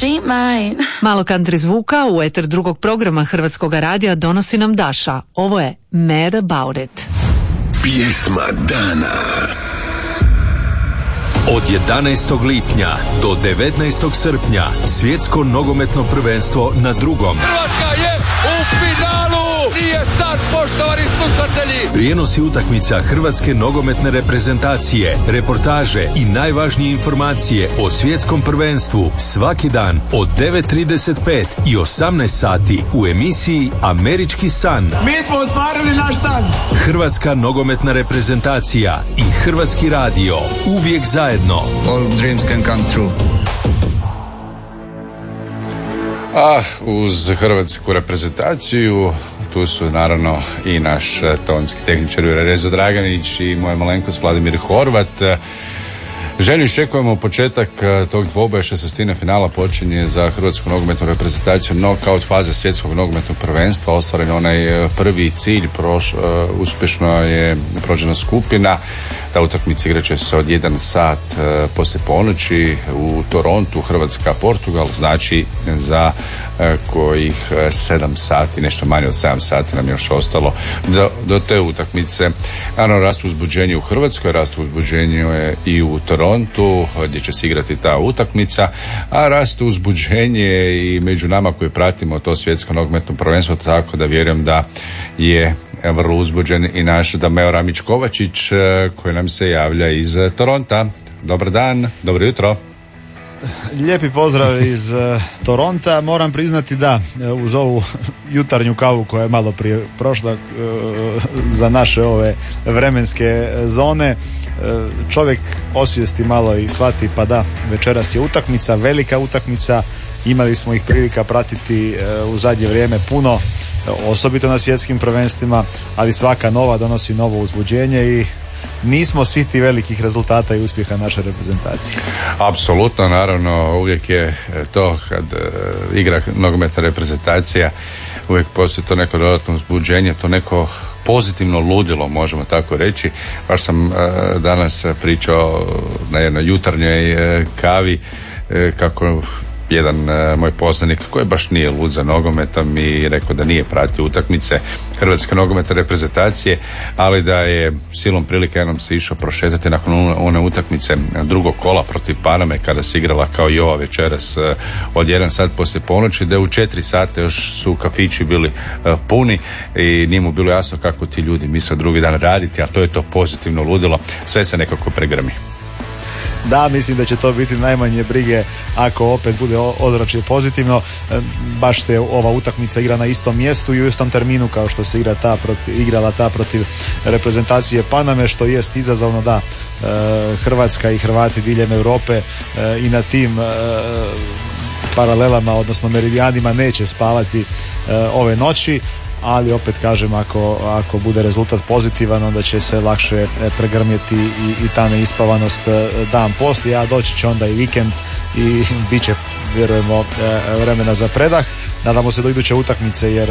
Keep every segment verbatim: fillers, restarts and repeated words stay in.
she might. Malo country zvuka u eter drugog programa Hrvatskog radija donosi nam Daša. Ovo je Mad About It. Pjesma dana. Od jedanaestog lipnja do devetnaestog srpnja svjetsko nogometno prvenstvo na drugom. Hrvatska je u finalu! Nije sad, poštovani slušatelji! Prijenosi utakmica hrvatske nogometne reprezentacije, reportaže i najvažnije informacije o svjetskom prvenstvu svaki dan od devet trideset pet i osamnaest sati u emisiji Američki san. Mi smo ostvarili naš san! Hrvatska nogometna reprezentacija i Hrvatski radio uvijek zajedno. All dreams can come true. A uz hrvatsku reprezentaciju tu su naravno i naš tonski tehničar Jure Rezo Draganić i moja malenkost Vladimir Horvat. Željno iščekujemo početak tog dvoboja šesnaestine finala počinje za hrvatsku nogometnu reprezentaciju knockout faze svjetskog nogometnog prvenstva. Ostvaren onaj prvi cilj, proš, uh, uspješno je prođena skupina. Ta utakmica igrat će se od jedan sat uh, poslije ponoći u Torontu, Hrvatska, Portugal, znači za uh, kojih uh, sedam sati, nešto manje od sedam sati nam još ostalo do, do te utakmice. Naravno, rastu uzbuđenje u Hrvatskoj, rastu uzbuđenje i u Torontu, gdje će se igrati ta utakmica, a raste uzbuđenje i među nama koji pratimo to svjetsko nogometno prvenstvo, tako da vjerujem da je vrlo uzbuđen i naš Dameo Ramić-Kovačić koji nam se javlja iz Toronta. Dobar dan, dobro jutro. Lijepi pozdrav iz uh, Toronta. Moram priznati da uz ovu jutarnju kavu koja je malo prije prošla uh, za naše ove vremenske zone, uh, čovjek osvijesti malo i shvati pa da, večeras je utakmica, velika utakmica, imali smo ih prilika pratiti uh, u zadnje vrijeme puno, osobito na svjetskim prvenstvima, ali svaka nova donosi novo uzbuđenje i nismo siti velikih rezultata i uspjeha naše reprezentacije. Apsolutno, naravno, uvijek je to kad uh, igra nogometna reprezentacija, uvijek postoji to neko dodatno uzbuđenje, to neko pozitivno ludilo, možemo tako reći. Baš sam uh, danas pričao na jednoj jutarnjoj uh, kavi uh, kako jedan uh, moj poznanik koji baš nije lud za nogometom i rekao da nije pratio utakmice hrvatske nogometne reprezentacije, ali da je silom prilike jednom se išao prošetati nakon one utakmice drugog kola protiv Paname kada se igrala kao i ova večeras uh, od jedan sat poslije ponoći, da u četiri sata još su kafići bili uh, puni i nije mu bilo jasno kako ti ljudi misle drugi dan raditi, a to je to pozitivno ludilo, sve se nekako pregrmi. Da, mislim da će to biti najmanje brige ako opet bude ozračje pozitivno. Baš se ova utakmica igra na istom mjestu i u istom terminu kao što se igra ta protiv, igrala ta protiv reprezentacije Paname, što jest izazovno da Hrvatska i Hrvati diljem Europe i na tim paralelama, odnosno meridijanima neće spavati ove noći. Ali opet kažem, ako, ako bude rezultat pozitivan, onda će se lakše pregrmjeti i, i ta neispavanost dan poslije, a doći će onda i vikend i bit će, vjerujemo, vremena za predah. Nadamo se do iduće utakmice, jer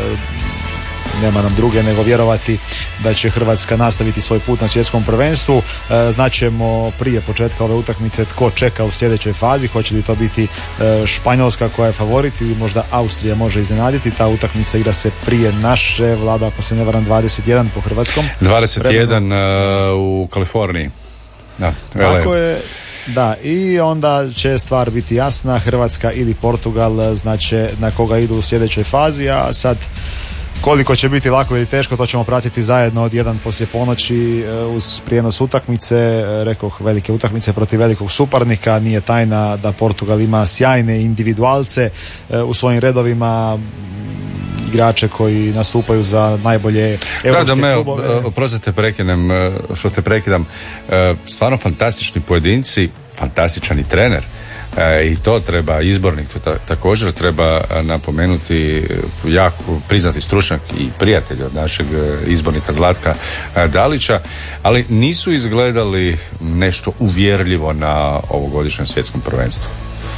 nema nam druge nego vjerovati da će Hrvatska nastaviti svoj put na svjetskom prvenstvu. E, znaćemo prije početka ove utakmice tko čeka u sljedećoj fazi, hoće li to biti e, Španjolska koja je favorit ili možda Austrija može iznenaditi. Ta utakmica igra se prije naše, Vlada, ako se ne varam, dvadeset jedan po hrvatskom. dvadeset jedan uh, u Kaliforniji. Da, tako je. Da, i onda će stvar biti jasna, Hrvatska ili Portugal znače na koga idu u sljedećoj fazi, a sad koliko će biti lako ili teško, to ćemo pratiti zajedno od jedan poslije ponoći uz prijenos utakmice. Rekoh, velike utakmice protiv velikog suparnika. Nije tajna da Portugal ima sjajne individualce u svojim redovima, igrače koji nastupaju za najbolje europske da, klubove. Oprostite, prekidam, što te prekidam. Stvarno fantastični pojedinci, fantastičan i trener. E, i to treba, izbornik to ta, također treba napomenuti, jako priznati stručnjak i prijatelj od našeg izbornika Zlatka Dalića, ali nisu izgledali nešto uvjerljivo na ovogodišnjem svjetskom prvenstvu.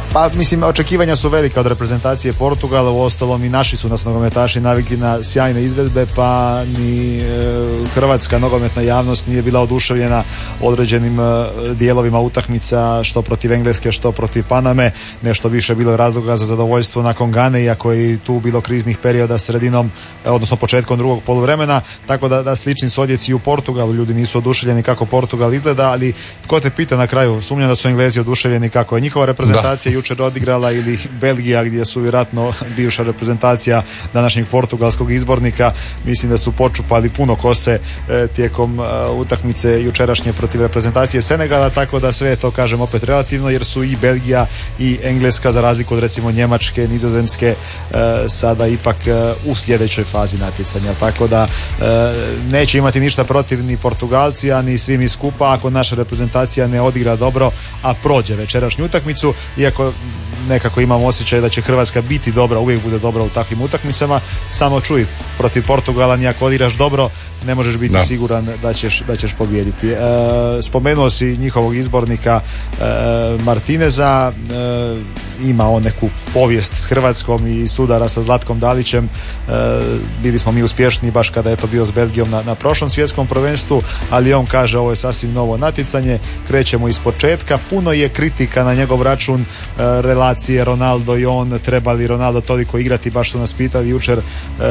Pa mislim, očekivanja su velika od reprezentacije Portugala, uostalom i naši su nas nogometaši navikli na sjajne izvedbe, pa ni e, hrvatska nogometna javnost nije bila oduševljena određenim e, dijelovima utakmica, što protiv Engleske, što protiv Paname. Nešto više bilo razloga za zadovoljstvo nakon Gane, iako je tu bilo kriznih perioda sredinom, e, odnosno početkom drugog poluvremena, tako da, da slični su odjeci u Portugalu, ljudi nisu oduševljeni kako Portugal izgleda, ali tko te pita na kraju, sumnjam da su Englezi oduševljeni kako je njihova reprezentacija da. jučer odigrala, ili Belgija gdje su vjerojatno bivša reprezentacija današnjeg portugalskog izbornika. Mislim da su počupali puno kose e, tijekom e, utakmice jučerašnje protiv reprezentacije Senegala, tako da sve to kažem opet relativno, jer su i Belgija i Engleska, za razliku od recimo Njemačke, Nizozemske, e, sada ipak e, u sljedećoj fazi natjecanja, tako da e, neće imati ništa protiv ni Portugalci, a ni svi mi skupa ako naša reprezentacija ne odigra dobro, a prođe večerašnju utakmicu, iako nekako imam osjećaj da će Hrvatska biti dobra, uvijek bude dobra u takvim utakmicama, samo čuj, protiv Portugala nijako odigraš dobro, ne možeš biti da. siguran da ćeš, da ćeš pobijediti. E, spomenuo si njihovog izbornika e, Martineza, e, ima on neku povijest s Hrvatskom i sudara sa Zlatkom Dalićem, e, bili smo mi uspješni baš kada je to bio s Belgijom na, na prošlom svjetskom prvenstvu, ali on kaže ovo je sasvim novo natjecanje, krećemo iz početka, puno je kritika na njegov račun, e, relacije Ronaldo i on, treba li Ronaldo toliko igrati, baš su nas pitali jučer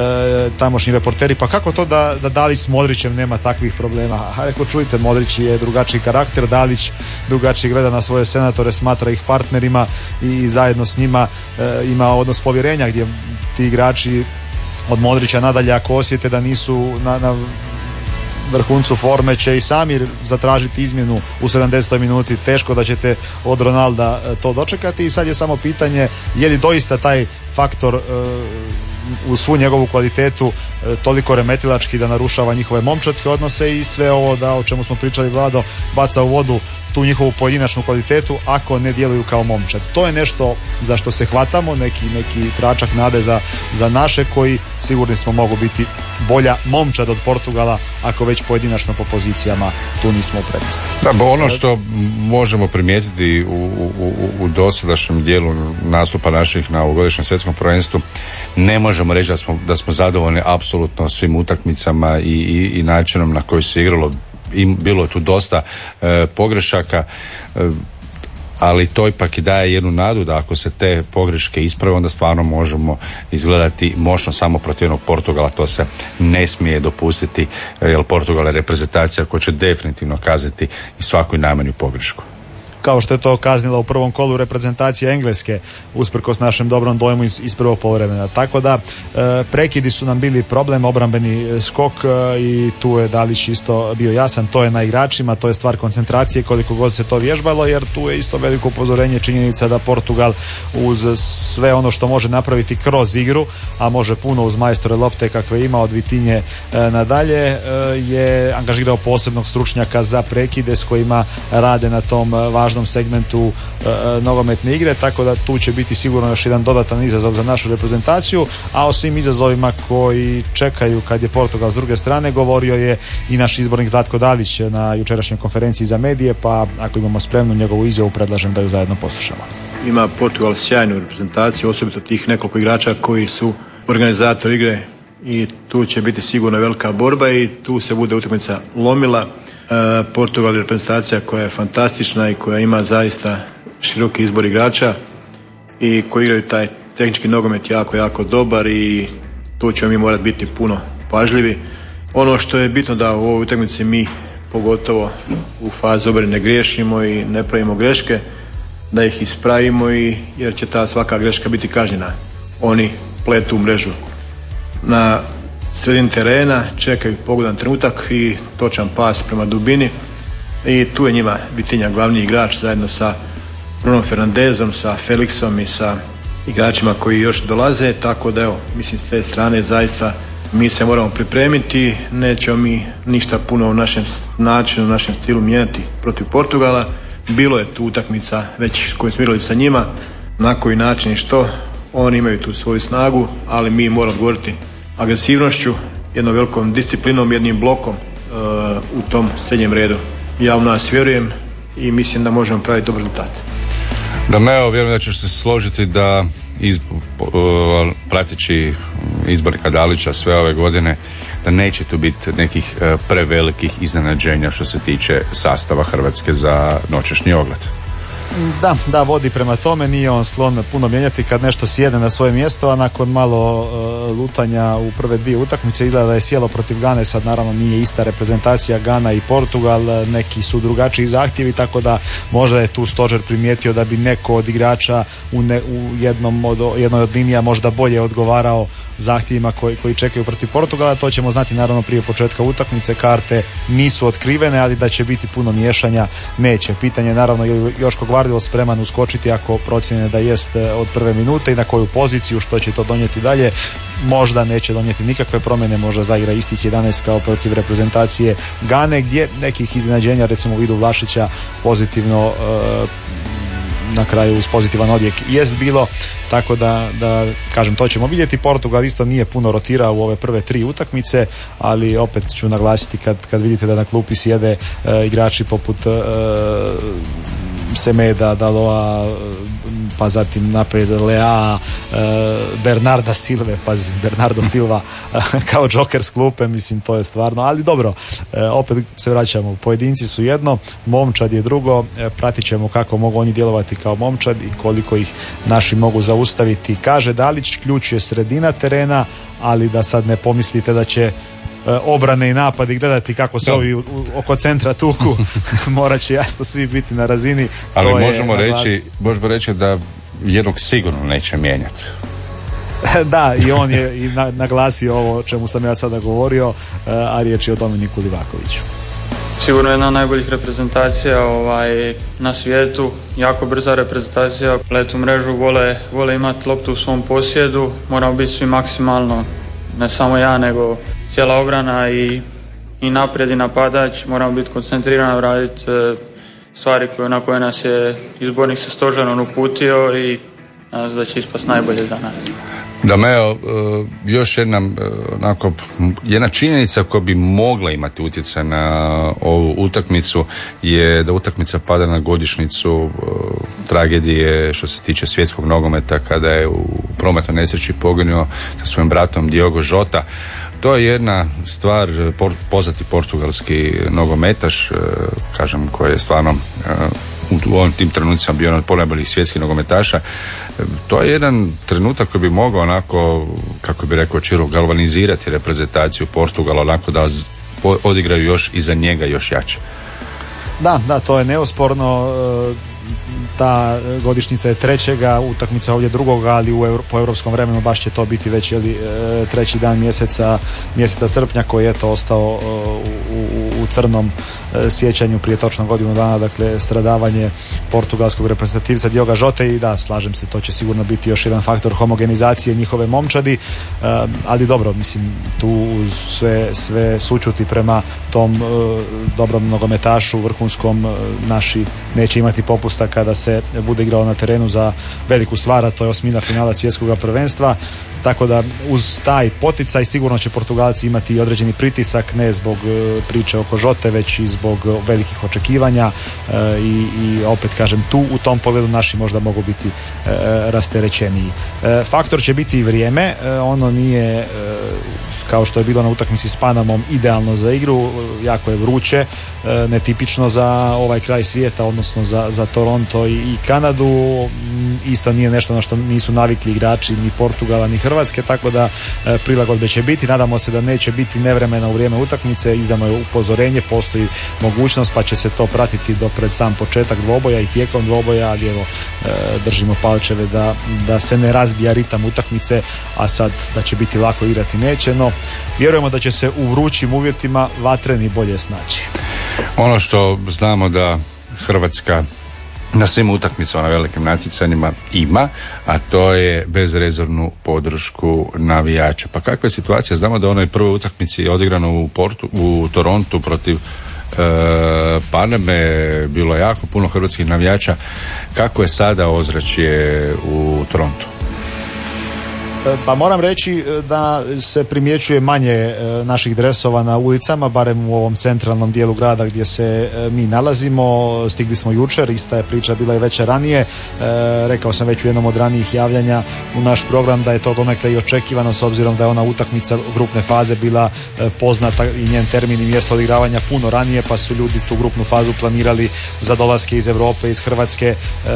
e, tamošnji reporteri, pa kako to da, da Dalić s Modrićem nema takvih problema. A rekao, čujte, Modrić je drugačiji karakter, Dalić drugačiji gleda na svoje senatore, smatra ih partnerima i zajedno s njima e, ima odnos povjerenja, gdje ti igrači od Modrića nadalje, ako osjete da nisu na, na vrhuncu forme, će i sami zatražiti izmjenu u sedamdesetoj minuti. Teško da ćete od Ronalda to dočekati i sad je samo pitanje je li doista taj faktor e, u svu njegovu kvalitetu e, toliko remetilački da narušava njihove momčadske odnose i sve ovo da o čemu smo pričali, Vlado, baca u vodu tu njihovu pojedinačnu kvalitetu ako ne djeluju kao momčad. To je nešto za što se hvatamo, neki, neki tračak nade za, za naše koji sigurni smo mogu biti bolja momčad od Portugala ako već pojedinačno po pozicijama tu nismo u prednosti. Da, ono što možemo primijetiti u, u, u, u dosadašnjem dijelu nastupa naših na ovogodišnjem svjetskom prvenstvu, ne možemo reći da smo, da smo zadovoljni apsolutno svim utakmicama i, i, i načinom na koji se igralo. I bilo je tu dosta e, pogrešaka, e, ali to ipak i daje jednu nadu da ako se te pogreške isprave, onda stvarno možemo izgledati moćno. Samo protiv jednog Portugala to se ne smije dopustiti, jer Portugal je reprezentacija koja će definitivno kazati i svaku i najmanju pogrešku, kao što je to kaznila u prvom kolu reprezentacija Engleske, usprkos našem dobrom dojmu iz, iz prvog poluvremena. Tako da e, prekidi su nam bili problem, obrambeni skok e, i tu je Dalić isto bio jasan, to je na igračima, to je stvar koncentracije koliko god se to vježbalo, jer tu je isto veliko upozorenje, činjenica da Portugal uz sve ono što može napraviti kroz igru, a može puno uz majstore lopte kakve ima od Vitinje e, nadalje, e, je angažirao posebnog stručnjaka za prekide s kojima rade na tom važnom segmentu e, nogometne igre, tako da tu će biti sigurno još jedan dodatan izazov za našu reprezentaciju, a o svim izazovima koji čekaju kad je Portugal s druge strane govorio je i naš izbornik Zlatko Dalić na jučerašnjoj konferenciji za medije, pa ako imamo spremnu njegovu izjavu predlažem da ju zajedno poslušamo. Ima Portugal sjajnu reprezentaciju, osobito tih nekoliko igrača koji su organizatori igre i tu će biti sigurno velika borba i tu se bude utakmica lomila. Portugal je reprezentacija koja je fantastična i koja ima zaista široki izbor igrača i koji igraju taj tehnički nogomet jako, jako dobar i tu ćemo mi morati biti puno pažljivi. Ono što je bitno da u ovoj utakmici mi pogotovo u fazi obrane ne griješimo i ne pravimo greške, da ih ispravimo i jer će ta svaka greška biti kažnjena. Oni pletu mrežu na sredini terena, čekaju pogodan trenutak i točan pas prema dubini i tu je njima Vitinja glavni igrač zajedno sa Bruno Fernandezom, sa Felixom i sa igračima koji još dolaze, tako da evo, mislim s te strane zaista mi se moramo pripremiti, nećemo mi ništa puno u našem načinu, u našem stilu mijenjati protiv Portugala. Bilo je tu utakmica već koju smo igrali sa njima, na koji način i što, oni imaju tu svoju snagu, ali mi moramo odgovoriti agresivnošću, jednom velikom disciplinom, jednim blokom uh, u tom srednjem redu. Ja u nas vjerujem i mislim da možemo praviti dobar rezultat. Da me, vjerujem da ćeš se složiti da iz, prateći izbor Dalića sve ove godine, da neće tu biti nekih prevelikih iznenađenja što se tiče sastava Hrvatske za noćašnji ogled. Da, da, vodi prema tome, nije on sklon puno mijenjati kad nešto sjede na svoje mjesto, a nakon malo uh, lutanja u prve dvije utakmice izgleda da je sjelo protiv Gane. Sad naravno nije ista reprezentacija, Gana i Portugal, neki su drugačiji zahtjevi, tako da možda je tu stožer primijetio da bi neko od igrača u, ne, u jednom od, jednoj od linija možda bolje odgovarao zahtjevima koji, koji čekaju protiv Portugala. To ćemo znati naravno prije početka utakmice, karte nisu otkrivene, ali da će biti puno miješanja neće. Pitanje je naravno je li Joško Gvardiol spreman uskočiti ako procjene da jest od prve minute i na koju poziciju, što će to donijeti dalje. Možda neće donijeti nikakve promjene, možda zaigra istih jedanaest kao protiv reprezentacije Gane, gdje nekih iznenađenja, recimo u vidu Vlašića, pozitivno e, na kraju uz pozitivan odjek jest bilo, tako da, da kažem, to ćemo vidjeti. Portugal isto nije puno rotirao u ove prve tri utakmice, ali opet ću naglasiti kad, kad vidite da na klupi sjede e, igrači poput e, Semeda, Daloa, pa zatim naprijed Lea, Bernarda Silve, pazi, Bernardo Silva kao džoker s klupe, mislim to je stvarno, ali dobro, opet se vraćamo, pojedinci su jedno, momčad je drugo, pratit ćemo kako mogu oni djelovati kao momčad i koliko ih naši mogu zaustaviti. Kaže Dalić, ključ je sredina terena, ali da sad ne pomislite da će obrane i napadi gledati kako se ovi oko centra tuku. Morat će jasno svi biti na razini. Ali to možemo je reći, možemo reći da jednog sigurno neće mijenjati. Da, i on je i na, naglasio ovo o čemu sam ja sada govorio, a riječ je o Dominiku Livakoviću. Sigurno jedna od najboljih reprezentacija ovaj, na svijetu, jako brza reprezentacija, letu mrežu, vole, vole imati loptu u svom posjedu, moramo biti svi maksimalno, ne samo ja nego cijela obrana i, i naprijed i napadač, moramo biti koncentrirani, raditi e, stvari koje, na koje nas je izbornik sa stožerom uputio i nas da će ispast najbolje za nas. Da me, e, još jedna, onako, jedna činjenica koja bi mogla imati utjecaj na ovu utakmicu je da utakmica pada na godišnjicu e, tragedije što se tiče svjetskog nogometa kada je u prometnoj nesreći poginuo sa svojim bratom Diogo Jota. To je jedna stvar, poznati portugalski nogometaš, kažem, koji je stvarno u ovim tim trenucima bio jedan od ponajboljih svjetskih nogometaša. To je jedan trenutak koji bi mogao onako, kako bi rekao Čiro, galvanizirati reprezentaciju Portugala, onako da odigraju još iza njega još jače. Da, da, to je neosporno. Ta godišnjica je trećega, utakmica ovdje drugoga, ali u Euro, po europskom vremenu baš će to biti već jeli, treći dan mjeseca, mjeseca srpnja koji je to ostao u, u, u crnom sjećanju prije točno godinu dana, dakle stradavanje portugalskog reprezentativca Dioga Jote. I da, slažem se, to će sigurno biti još jedan faktor homogenizacije njihove momčadi, ali dobro, mislim tu sve, sve sućuti prema tom dobrom nogometašu vrhunskom, naši neće imati popusta kada se bude igralo na terenu za veliku stvar, a to je osmina finala svjetskog prvenstva. Tako da uz taj poticaj sigurno će Portugalci imati određeni pritisak, ne zbog priče oko Žote, već i zbog velikih očekivanja i, i opet kažem, tu u tom pogledu naši možda mogu biti rasterećeniji. Faktor će biti i vrijeme, ono nije kao što je bilo na utakmici s Panamom idealno za igru, jako je vruće, netipično za ovaj kraj svijeta, odnosno za, za Toronto i, i Kanadu, isto nije nešto na što nisu navikli igrači ni Portugala ni Hrvatske, tako da prilagodbe će biti. Nadamo se da neće biti nevremena u vrijeme utakmice, izdano je upozorenje, postoji mogućnost pa će se to pratiti do pred sam početak dvoboja i tijekom dvoboja, ali evo držimo palčeve da, da se ne razbija ritam utakmice, a sad da će biti lako igrati neće, no vjerujemo da će se u vrućim uvjetima vatreni bolje snaći. Ono što znamo da Hrvatska na svim utakmicama na velikim natjecanjima ima, a to je bezrezervnu podršku navijača. Pa kakva je situacija? Znamo da u onoj prvoj utakmici odigrano u, Portu, u Torontu protiv e, Paname bilo jako puno hrvatskih navijača. Kako je sada ozračje u Torontu? Pa moram reći da se primjećuje manje naših dresova na ulicama, barem u ovom centralnom dijelu grada gdje se mi nalazimo. Stigli smo jučer, ista je priča bila i večer ranije. Rekao sam već u jednom od ranijih javljanja u naš program da je to donekle i očekivano, s obzirom da je ona utakmica grupne faze bila poznata i njen termin i mjesto odigravanja puno ranije, pa su ljudi tu grupnu fazu planirali za dolaske iz Europe, iz Hrvatske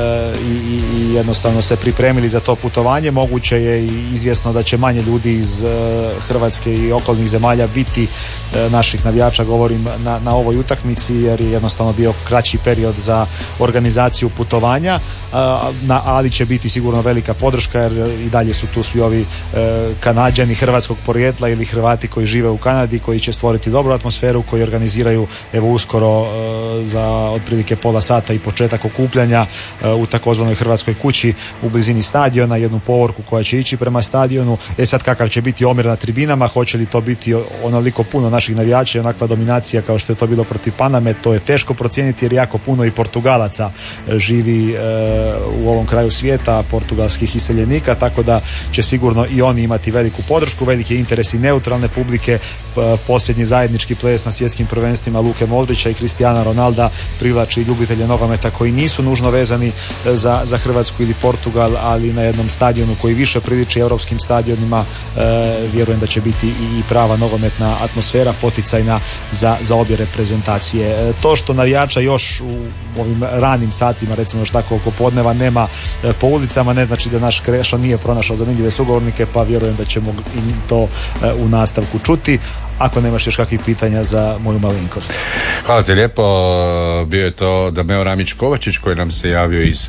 i, i, i jednostavno se pripremili za to putovanje. Moguće je i izvjesno da će manje ljudi iz Hrvatske i okolnih zemalja biti naših navijača, govorim na, na ovoj utakmici, jer je jednostavno bio kraći period za organizaciju putovanja, na, ali će biti sigurno velika podrška, jer i dalje su tu svi ovi Kanađani hrvatskog porijekla ili Hrvati koji žive u Kanadi, koji će stvoriti dobru atmosferu, koji organiziraju evo uskoro za otprilike pola sata i početak okupljanja u takozvanoj Hrvatskoj kući u blizini stadiona, jednu povorku koja će ići prema stadionu. E sad, kakav će biti omjer na tribinama, hoće li to biti onoliko puno naših navijača i onakva dominacija kao što je to bilo protiv Paname, to je teško procijeniti, jer jako puno i Portugalaca živi u ovom kraju svijeta, portugalskih iseljenika, tako da će sigurno i oni imati veliku podršku, veliki interes i neutralne publike. Posljednji zajednički ples na svjetskim prvenstvima Luke Modrića i Cristiana Ronalda privlači ljubitelje nogometa koji nisu nužno vezani za, za Hrvatsku ili Portugal, ali na jednom stadionu koji više priliči europskim stadionima, e, vjerujem da će biti i prava nogometna atmosfera, poticajna za, za obje reprezentacije. E, to što navijača još u ovim ranim satima, recimo još tako oko podneva, nema e, po ulicama, ne znači da naš Krešo nije pronašao zanimljive sugovornike, pa vjerujem da ćemo i to e, u nastavku čuti. Ako nemaš još kakvih pitanja za moju malenkost. Hvala ti lijepo. Bio je to Dameo Ramić-Kovačić koji nam se javio iz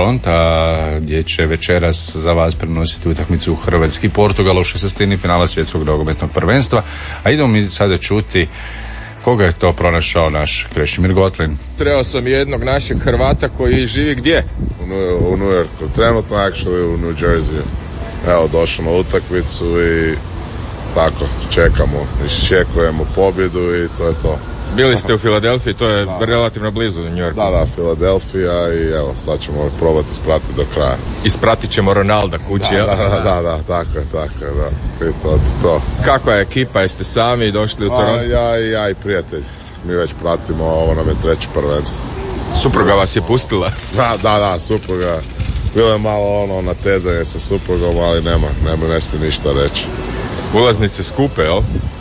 Toronta, gdje će večeras za vas prenositi utakmicu u Hrvatski Portugal u šestnaestini finala svjetskog nogometnog prvenstva. A idemo mi sada čuti koga je to pronašao naš Krešimir Gotlin. Trebao sam jednog našeg Hrvata koji živi gdje? U New, u New Yorku. Trenutno actually u New Jersey. Evo, došao na utakmicu i tako, čekamo, iščekujemo pobjedu i to je to. Bili ste u Filadelfiji, to je da. relativno blizu New Yorku. Da, da, Filadelfija i evo, sad ćemo probati ispratiti do kraja. Ispratit ćemo Ronalda kući, da, jel? Da, da, da, da, tako je, tako je, da. I to, to. Kakva je ekipa, jeste sami došli u Toronto? Ja, ja i prijatelj, mi već pratimo, ovo nam je treće prvenstvo. Supruga vas je pustila? Da, da, da, supruga. Bilo je malo ono natezanje sa suprugom, ali nema, nema, ne smije ništa reći. Ulaznice skupe, jel?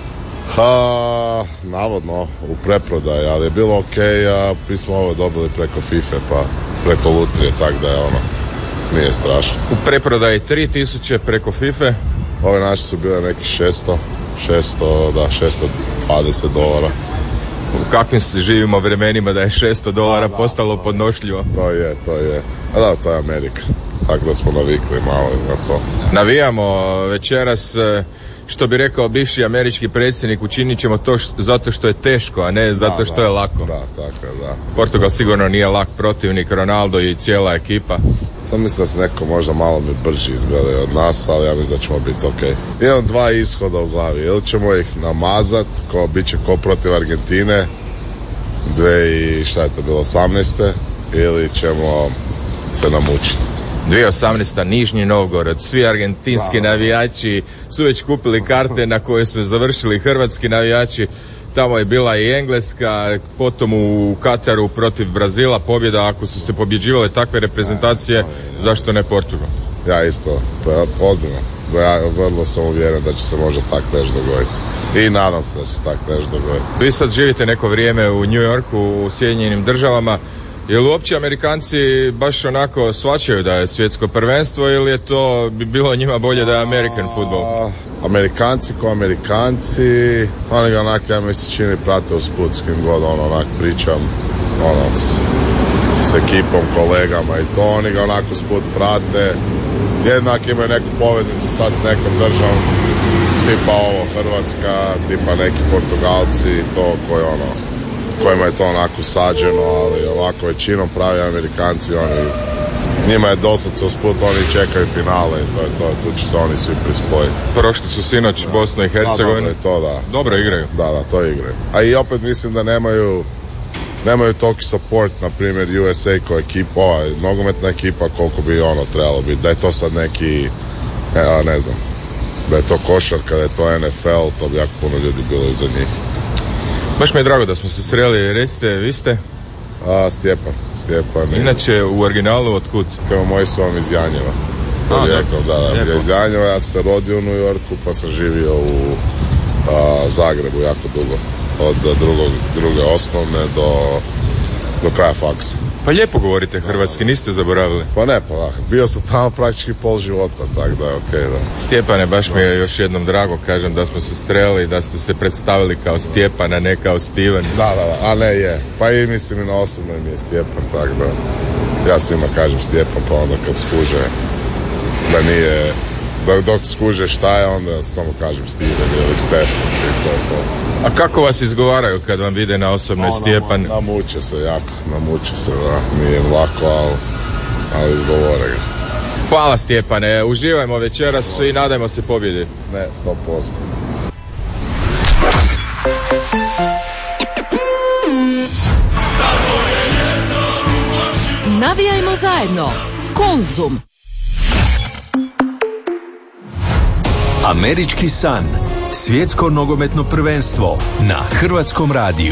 Ha, navodno u preprodaji, ali je bilo ok, a mi smo ovo dobili preko FIFA, pa preko lutrije, tako da je ono, nije strašno. U preprodaji tri tisuće, preko FIFA? Ove naše su bile neki šesto, šesto, da, šesto dvadeset dolara. U kakvim se živimo vremenima da je šesto dolara da, postalo da, podnošljivo? To je, to je. A da, to je Amerika. Tako da smo navikli malo na to. Navijamo večeras, što bi rekao bivši američki predsjednik, učinit ćemo to š, zato što je teško, a ne zato što da, je lako. Da, tako da. Portugal sigurno nije lak protivnik, Ronaldo i cijela ekipa. Sad mislim da se neko možda malo mi brži izgleda od nas, ali ja mislim da ćemo biti ok. Imam dva ishoda u glavi, ili ćemo ih namazat, ko, bit će ko protiv Argentine, dve i šta je to bilo, osamnaeste, ili ćemo se namučiti. dvije tisuće osamnaesta. Nižnji Novgorod, svi argentinski da, navijači su već kupili karte na koje su završili hrvatski navijači. Tamo je bila i Engleska, potom u Kataru protiv Brazila pobjeda. Ako su se pobjeđivale takve reprezentacije, zašto ne Portugal? Ja isto, ozbiljno. Ja vrlo sam uvjeren da će se možda tak nešto dogoditi. I nadam se da će se tak nešto dogoditi. Vi sad živite neko vrijeme u New Yorku, u Sjedinjenim državama. Jel uopće Amerikanci baš onako shvaćaju da je svjetsko prvenstvo ili je to bi bilo njima bolje da je American football? Amerikanci ko Amerikanci, oni ga onak, ja mi se čini, prate usput s kim god, ono, onak pričam, ono, s, s ekipom, kolegama i to, oni ga onako usput prate, jednak imaju neku poveznicu sad s nekom državom, tipa ovo Hrvatska, tipa neki Portugalci i to koji ono, kojima je to onako sađeno, ali ovako većinom pravi Amerikanci, oni, njima je doslovce usput, oni čekaju finale i to je to, tu će se oni svi prispojiti. Prošli su sinoć Bosnu i Hercegovinu. Da, dobro je to, da. Dobro igraju. Da, da, to igraju. A i opet mislim da nemaju, nemaju toliki support, na primjer U S A kao ekipa, ova nogometna ekipa koliko bi ono trebalo biti, da je to sad neki Ja ne znam. Da je to košarka, da je to N F L, to bi jako puno ljudi bilo iza njih. Baš mi je drago da smo se sreli. Recite, vi ste? A, Stjepan. Stjepan je. Inače, u originalu otkud? Kao moji su vam iz Janjeva. A, Rekao, da, da, ja iz Janjeva, ja sam se rodio u New Yorku, pa sam živio u a, Zagrebu jako dugo. Od drugog, druge osnovne do, do kraja faksa. Pa lijepo govorite hrvatski, niste zaboravili. Pa ne, pa da. Bio sam tamo praktički pol života, tako da je okej, okay, da. Stjepane, baš mi je još jednom drago, kažem, da smo se streli, da ste se predstavili kao Stjepan, a ne kao Steven. Da, da, da, a ne je. Pa i mislim i na osobno mi je Stjepan, tako da ja svima kažem Stjepan, pa onda kad skuže da nije, da dok skuže šta je, onda samo kažem Steven ili Stefan i to je to. A kako vas izgovaraju kad vam vide na osobnoj no, Stjepan? Nam, namuče se jako, namuče se, da. Nije lako, ali, ali izgovore ga. Hvala Stjepane, uživajmo večeras i nadajmo se pobjedi. Ne, sto posto. Navijajmo zajedno. Konzum. Američki san. Svjetsko nogometno prvenstvo na Hrvatskom radiju.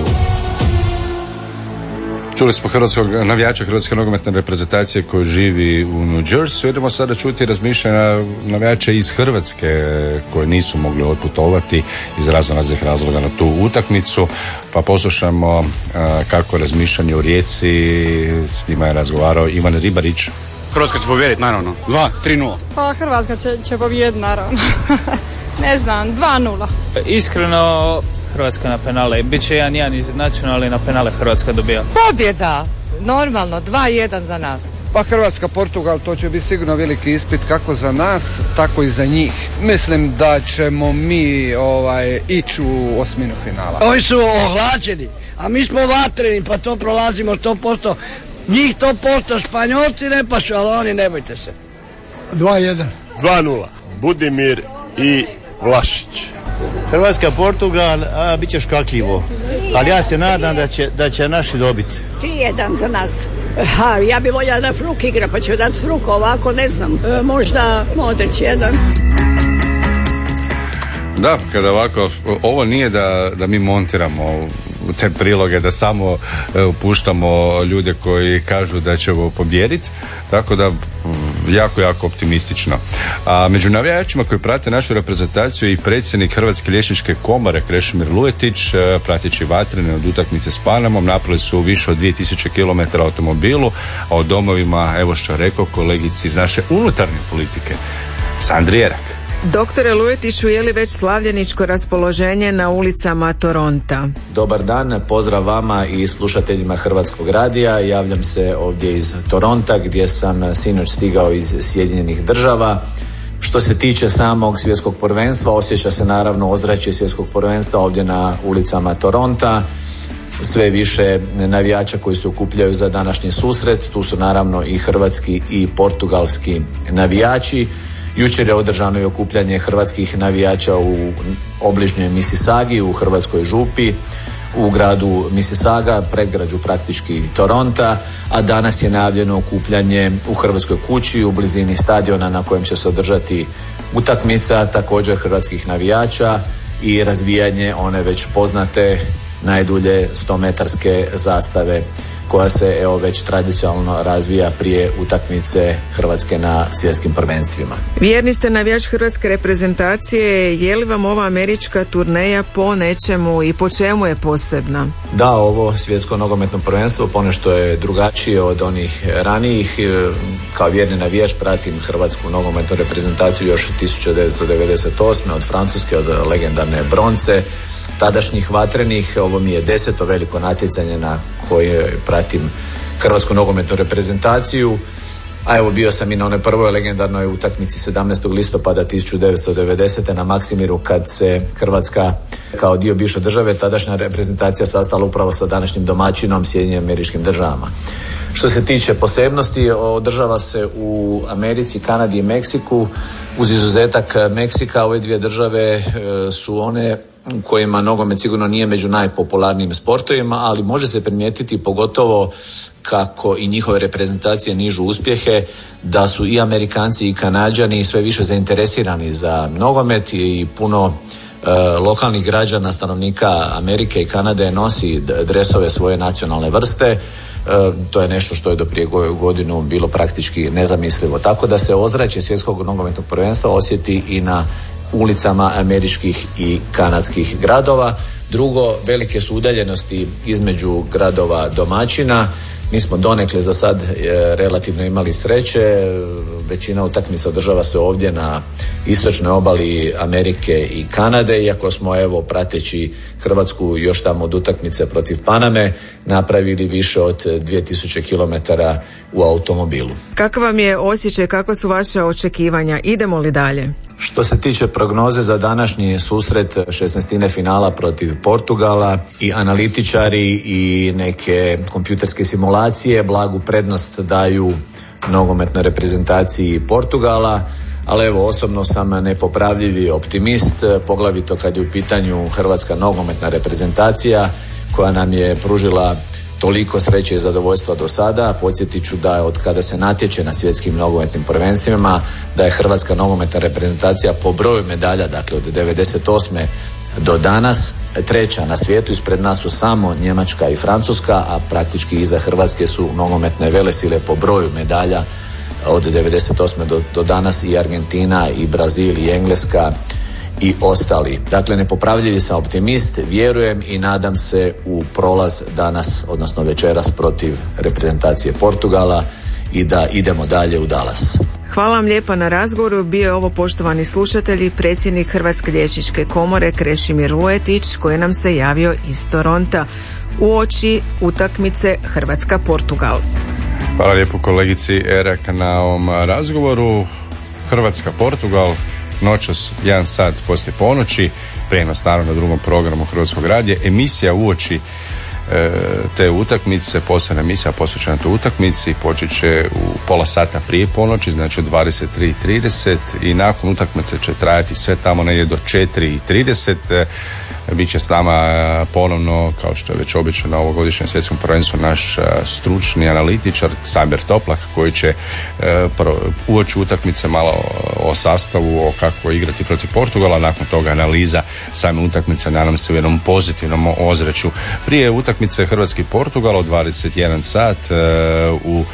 Čuli smo hrvatskog navijača Hrvatske nogometne reprezentacije koji živi u New Jersey. Idemo sada čuti razmišljanja navijača iz Hrvatske koji nisu mogli otputovati iz raznoraznih razloga na tu utakmicu. Pa poslušamo uh, kako razmišljanje u Rijeci. S njima je razgovarao Ivan Ribarić. Hrvatska će pobijediti, naravno. dva tri nula. Pa Hrvatska će, će pobijediti, naravno. Ne znam, dva nula. Iskreno, Hrvatska na penale. Biće jedan jedan izjednačen, ali na penale Hrvatska dobija. Pobjeda! Normalno, dva jedan za nas. Pa Hrvatska, Portugal, to će biti sigurno veliki ispit kako za nas, tako i za njih. Mislim da ćemo mi ovaj, ići u osminu finala. Ovi su ohlađeni, a mi smo vatreni, pa to prolazimo sto posto. Njih sto posto, Španjolci ne pašu, ali oni ne bojte se. dva jedan. dva nula. Budimir i Vlašić. Hrvatska, Portugal, a, bit će škakljivo. Ali ja se nadam da će, da će naši dobiti. tri jedan za nas. Ha, ja bi voljela da Fruk igra, pa ću dati Fruk, ovako ne znam. E, možda Modrić jedan. Da, kada ovako, ovo nije da, da mi montiramo te priloge, da samo upuštamo ljude koji kažu da ćemo pobijediti, tako da jako, jako optimistično. A među navijačima koji prate našu reprezentaciju i predsjednik Hrvatske liječničke komore Krešimir Lujetić, prateći Vatrene od utakmice s Panamom, napravili su više od dvije tisuće kilometara automobilu, a o domovima, evo što je rekao kolegici iz naše unutarnje politike, Sandri Jerak. Doktore Lujetiću, je li već slavljeničko raspoloženje na ulicama Toronta? Dobar dan, pozdrav vama i slušateljima Hrvatskog radija. Javljam se ovdje iz Toronta gdje sam sinoć stigao iz Sjedinjenih država. Što se tiče samog svjetskog prvenstva, osjeća se naravno ozračje svjetskog prvenstva ovdje na ulicama Toronta. Sve više navijača koji se okupljaju za današnji susret. Tu su naravno i hrvatski i portugalski navijači. Jučer je održano i okupljanje hrvatskih navijača u obližnjoj Misisagi, u Hrvatskoj župi, u gradu Misisaga, predgrađu praktički Toronta, a danas je najavljeno okupljanje u Hrvatskoj kući, u blizini stadiona na kojem će se održati utakmica također hrvatskih navijača i razvijanje one već poznate najdulje stometarske zastave koja se evo već tradicionalno razvija prije utakmice Hrvatske na svjetskim prvenstvima. Vjerni ste navijač hrvatske reprezentacije, je li vam ova američka turneja po nečemu i po čemu je posebna? Da, ovo svjetsko nogometno prvenstvo ponešto je drugačije od onih ranijih. Kao vjerni navijač pratim hrvatsku nogometnu reprezentaciju još tisuću devetsto devedeset osme od Francuske, od legendarne bronce, tadašnjih Vatrenih. Ovo mi je deseto veliko natjecanje na koje pratim hrvatsku nogometnu reprezentaciju, a evo bio sam i na onoj prvoj legendarnoj utakmici sedamnaestog listopada tisuću devetsto devedesete na Maksimiru kad se Hrvatska kao dio bivše države, tadašnja reprezentacija sastala upravo sa današnjim domaćinom Sjedinjenim Američkim Državama. Što se tiče posebnosti, održava se u Americi, Kanadi i Meksiku. Uz izuzetak Meksika, ove dvije države su one u kojima nogomet sigurno nije među najpopularnijim sportovima, ali može se primijetiti pogotovo kako i njihove reprezentacije nižu uspjehe, da su i Amerikanci i Kanađani sve više zainteresirani za nogomet i puno e, lokalnih građana, stanovnika Amerike i Kanade nosi dresove svoje nacionalne vrste. E, to je nešto što je do prije godinu bilo praktički nezamislivo. Tako da se ozračje svjetskog nogometnog prvenstva osjeti i na ulicama američkih i kanadskih gradova. Drugo, velike su udaljenosti između gradova domaćina. Mi smo donekle za sad e, relativno imali sreće. Većina utakmica održava se ovdje na istočnoj obali Amerike i Kanade, iako smo evo prateći Hrvatsku još tamo od utakmice protiv Paname napravili više od dvije tisuće kilometara u automobilu. Kakav vam je osjećaj, kakva su vaše očekivanja? Idemo li dalje? Što se tiče prognoze za današnji susret šesnaestine finala protiv Portugala, i analitičari i neke kompjuterske simulacije blagu prednost daju nogometnoj reprezentaciji Portugala, ali evo osobno sam nepopravljivi optimist, poglavito kad je u pitanju hrvatska nogometna reprezentacija koja nam je pružila toliko sreće i zadovoljstva do sada. Podsjetit ću da od kada se natječe na svjetskim nogometnim prvenstvima, da je hrvatska nogometna reprezentacija po broju medalja, dakle od devedeset osme do danas, treća na svijetu. Ispred nas su samo Njemačka i Francuska, a praktički iza Hrvatske su nogometne velesile po broju medalja od devedeset osme do, do danas i Argentina i Brazil i Engleska i ostali. Dakle, nepopravljivi sam optimist, vjerujem i nadam se u prolaz danas, odnosno večeras protiv reprezentacije Portugala i da idemo dalje u Dallas. Hvala vam lijepa na razgovoru. Bio je ovo, poštovani slušatelji, predsjednik Hrvatske liječničke komore Krešimir Luetić, koji nam se javio iz Toronta uoči utakmice Hrvatska-Portugal. Hvala lijepo kolegici Erak na ovom razgovoru. Hrvatska-Portugal, noćas jedan sat poslije ponoći, prijenos naravno na drugom programu Hrvatskog radija, emisija uoči e, te utakmice, posebna emisija posvećena toj utakmici, počet će u pola sata prije ponoći, znači dvadeset tri i trideset, i nakon utakmice će trajati sve tamo negdje do četiri i trideset. Biće s nama ponovno, kao što je već običaj na ovogodišnjem svjetskom prvenstvu, naš stručni analitičar Samir Toplak, koji će uoči utakmice malo o sastavu, o kako igrati protiv Portugala, nakon toga analiza same utakmice, nadam se u jednom pozitivnom ozračju. Prije utakmice Hrvatski Portugal od dvadeset jedan sat u,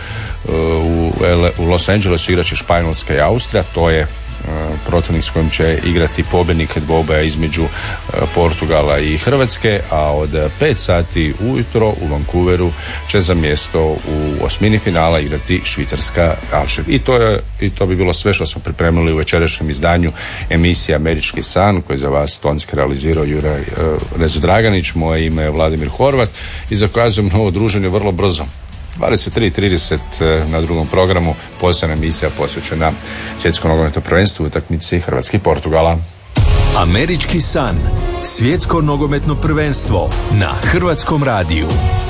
u, u Los Angelesu igraće Španjolska i Austrija, to je protivnik s kojim će igrati pobjednik dvoboja između Portugala i Hrvatske, a od pet sati ujutro u Vancouveru će za mjesto u osmini finala igrati Švicarska Alžir. I to je, i to bi bilo sve što smo pripremili u večerašnjem izdanju emisije Američki san, koji za vas tonski realizirao Juraj Rezo Draganić. Moje ime je Vladimir Horvat i zakazujem novo druženje vrlo brzo. dvadeset tri i trideset na drugom programu, posebna emisija posvećena svjetskom nogometnom prvenstvu, utakmici Hrvatske i Portugala. Američki san, svjetsko nogometno prvenstvo na Hrvatskom radiju.